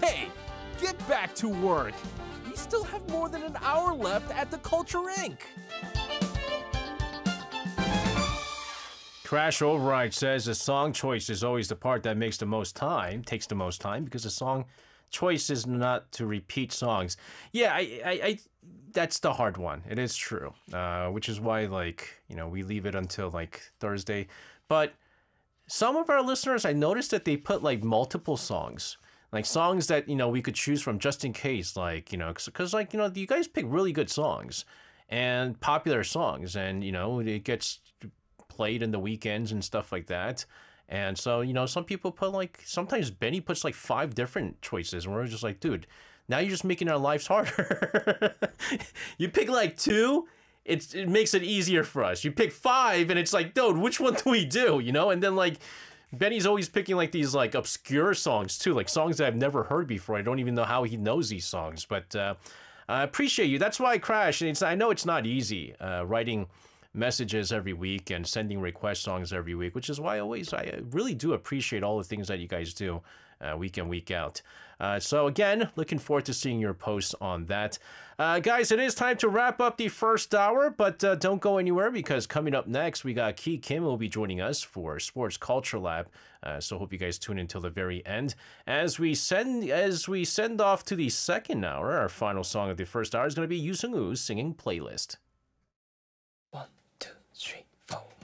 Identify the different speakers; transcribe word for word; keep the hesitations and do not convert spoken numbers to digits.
Speaker 1: Hey, get back to work. We still have more than an hour left at the Culture Incorporated. Crash Override says the song choice is always the part that makes the most time, takes the most time, because the song choice is not to repeat songs. Yeah, I, I, I that's the hard one. It is true, uh, which is why, like, you know, we leave it until like Thursday. But some of our listeners, I noticed that they put like multiple songs, like songs that, you know, we could choose from just in case, like, you know, because like, you know, you guys pick really good songs and popular songs, and, you know, it gets played in the weekends and stuff like that. And so, you know, some people put like, sometimes Benny puts like five different choices, and we're just like, dude, now you're just making our lives harder. You pick like two, it's, it makes it easier for us. You pick five and it's like, dude, which one do we do? You know? And then like, Benny's always picking like these like obscure songs too, like songs that I've never heard before. I don't even know how he knows these songs, but uh, I appreciate you. That's why I Crash. And it's, I know it's not easy uh, writing messages every week and sending request songs every week, which is why I always, I really do appreciate all the things that you guys do uh, week in, week out. Uh, so again, looking forward to seeing your posts on that. Uh, guys, it is time to wrap up the first hour, but uh, don't go anywhere, because coming up next, we got Ki Kim who will be joining us for Sports Culture Lab. Uh, so hope you guys tune in until the very end. As we send as we send off to the second hour, our final song of the first hour is going to be Yoo Seung-woo's singing Playlist.
Speaker 2: One.